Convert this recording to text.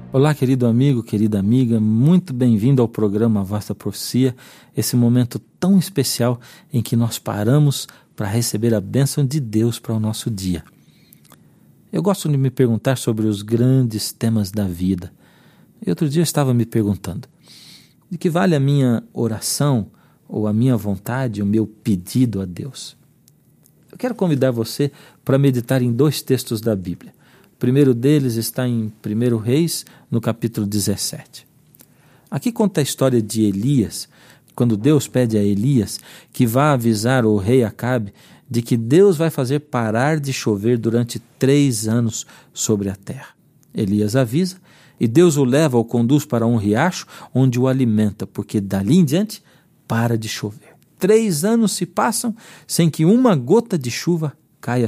Olá, querido amigo, querida amiga, muito bem-vindo ao programa Voz da Profecia, esse momento tão especial em que nós paramos para receber a bênção de Deus para o nosso dia. Eu gosto de me perguntar sobre os grandes temas da vida. E outro dia eu estava me perguntando, de que vale a minha oração ou a minha vontade, o meu pedido a Deus? Eu quero convidar você para meditar em 2 textos da Bíblia. O primeiro deles está em 1 Reis, no capítulo 17. Aqui conta a história de Elias, quando Deus pede a Elias que vá avisar o rei Acabe de que Deus vai fazer parar de chover durante 3 anos sobre a terra. Elias avisa e Deus o leva ou conduz para um riacho onde o alimenta, porque dali em diante para de chover. 3 anos se passam sem que uma gota de chuva caia